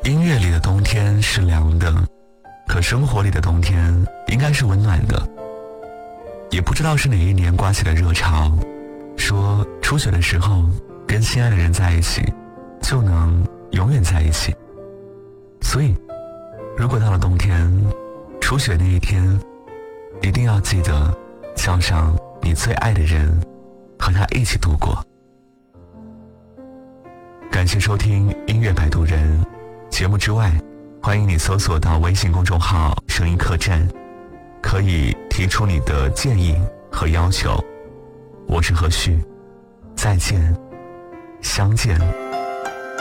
音乐里的冬天是凉的，可生活里的冬天应该是温暖的。也不知道是哪一年刮起了热潮，说初雪的时候跟心爱的人在一起就能永远在一起。所以如果到了冬天，初雪那一天一定要记得叫上你最爱的人，和他一起度过。感谢收听音乐摆渡人节目之外，欢迎你搜索到微信公众号声音客栈，可以提出你的建议和要求。我是何旭，再见，相见